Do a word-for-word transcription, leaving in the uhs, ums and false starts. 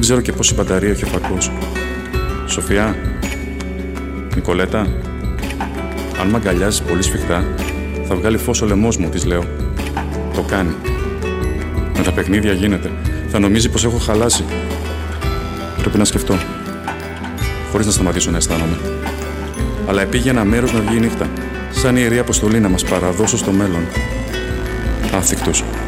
Δεν ξέρω και πόση μπαταρία έχει ο φακός. Σοφιά, Νικολέτα, αν μ' αγκαλιάζεις πολύ σφιχτά, θα βγάλει φως ο λαιμός μου, της λέω. Το κάνει. Με τα παιχνίδια γίνεται. Θα νομίζει πως έχω χαλάσει. Πρέπει να σκεφτώ. Χωρίς να σταματήσω να αισθάνομαι. Αλλά επήγε ένα μέρος να βγει η νύχτα. Σαν ιερή αποστολή να μας παραδώσω στο μέλλον. Άθικτος.